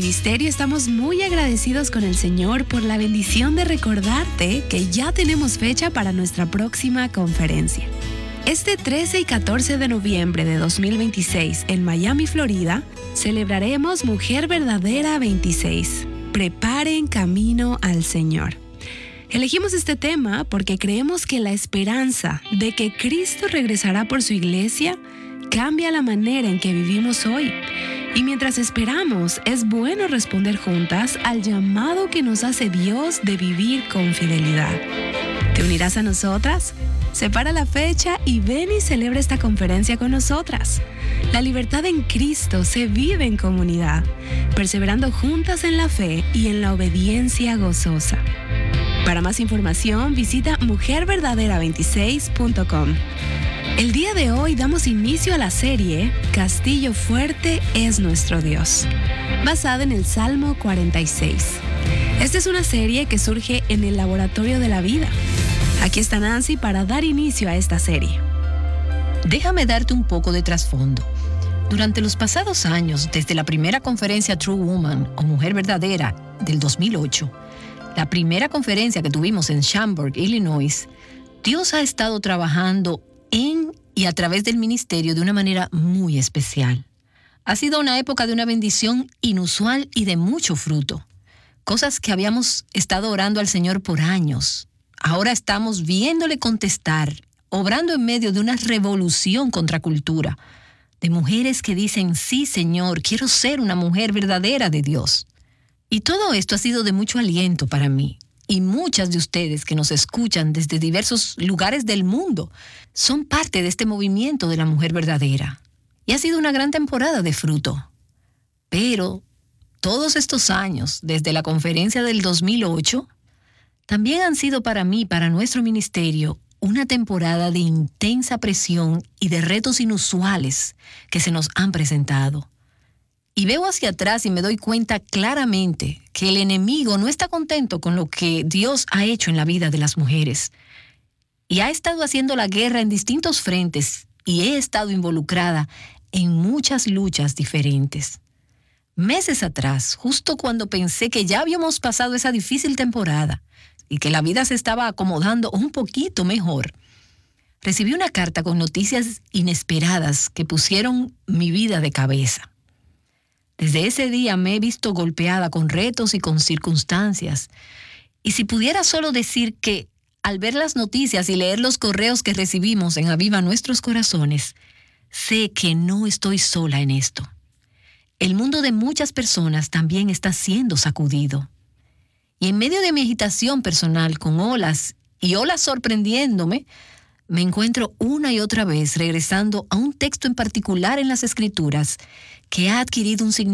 ministerio estamos muy agradecidos con el Señor por la bendición de recordarte que ya tenemos fecha para nuestra próxima conferencia. Este 13 y 14 de noviembre de 2026 en Miami, Florida, celebraremos Mujer Verdadera 26. Preparen camino al Señor. Elegimos este tema porque creemos que la esperanza de que Cristo regresará por su iglesia cambia la manera en que vivimos hoy. Y mientras esperamos, es bueno responder juntas al llamado que nos hace Dios de vivir con fidelidad. ¿Te unirás a nosotras? Separa la fecha y ven y celebra esta conferencia con nosotras. La libertad en Cristo se vive en comunidad, perseverando juntas en la fe y en la obediencia gozosa. Para más información, visita mujerverdadera26.com. El día de hoy damos inicio a la serie Castillo Fuerte es nuestro Dios, basada en el Salmo 46. Esta es una serie que surge en el Laboratorio de la Vida. Aquí está Nancy para dar inicio a esta serie. Déjame darte un poco de trasfondo. Durante los pasados años, desde la primera conferencia True Woman o Mujer Verdadera del 2008, la primera conferencia que tuvimos en Schaumburg, Illinois, Dios ha estado trabajando en y a través del ministerio de una manera muy especial. Ha sido una época de una bendición inusual y de mucho fruto. Cosas que habíamos estado orando al Señor por años. Ahora estamos viéndole contestar, obrando en medio de una revolución contra cultura, de mujeres que dicen, sí, Señor, quiero ser una mujer verdadera de Dios. Y todo esto ha sido de mucho aliento para mí. Y muchas de ustedes que nos escuchan desde diversos lugares del mundo son parte de este movimiento de la mujer verdadera. Y ha sido una gran temporada de fruto. Pero todos estos años, desde la conferencia del 2008, también han sido para mí, para nuestro ministerio, una temporada de intensa presión y de retos inusuales que se nos han presentado. Y veo hacia atrás y me doy cuenta claramente que el enemigo no está contento con lo que Dios ha hecho en la vida de las mujeres. Y ha estado haciendo la guerra en distintos frentes y he estado involucrada en muchas luchas diferentes. Meses atrás, justo cuando pensé que ya habíamos pasado esa difícil temporada y que la vida se estaba acomodando un poquito mejor, recibí una carta con noticias inesperadas que pusieron mi vida de cabeza. Desde ese día me he visto golpeada con retos y con circunstancias. Y si pudiera solo decir que al ver las noticias y leer los correos que recibimos en Aviva Nuestros Corazones, sé que no estoy sola en esto. El mundo de muchas personas también está siendo sacudido. Y en medio de mi agitación personal con olas y olas sorprendiéndome, me encuentro una y otra vez regresando a un texto en particular en las Escrituras que ha adquirido un significado